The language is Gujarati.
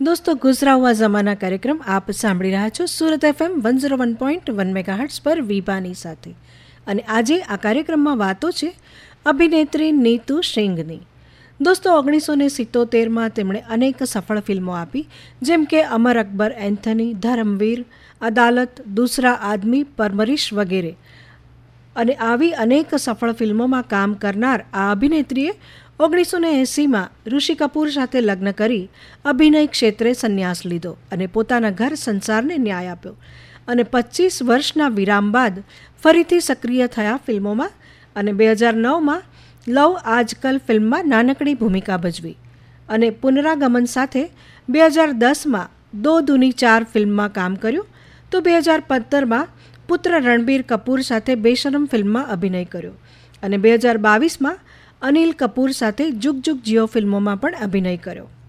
દોસ્તો, ગુજરા હુઆ ઝમાના કાર્યક્રમ આપ સાંભળી રહ્યા છો સુરત FM 101.1 મેગાહર્ટ્ઝ પર વિભાની સાથે. અને આજે આ કાર્યક્રમમાં વાતો છે અભિનેત્રી નીતુ સિંઘની. દોસ્તો, 1977માં તેમણે અનેક સફળ ફિલ્મો આપી, જેમ કે અમર અકબર એન્થની, ધર્મવીર, અદાલત, દૂસરા આદમી, પરમરીશ વગેરે. અને આવી અનેક સફળ ફિલ્મોમાં કામ કરનાર આ અભિનેત્રીએ 1980માં ઋષિ કપૂર સાથે લગ્ન કરી અભિનય ક્ષેત્રે સંન્યાસ લીધો અને પોતાના ઘર સંસારને ન્યાય આપ્યો. અને 25 વર્ષના વિરામ બાદ ફરીથી સક્રિય થયા ફિલ્મોમાં અને 2009માં લવ આજકલ ફિલ્મમાં નાનકડી ભૂમિકા ભજવી. અને પુનરાગમન સાથે 2010માં દો દુની ચાર ફિલ્મમાં કામ કર્યું. તો 2015માં પુત્ર રણબીર કપૂર સાથે બેશરમ ફિલ્મમાં અભિનય કર્યો. અને 2022માં અનિલ કપૂર સાથે જુગ જુગ જીઓ ફિલ્મોમાં પણ અભિનય કર્યો.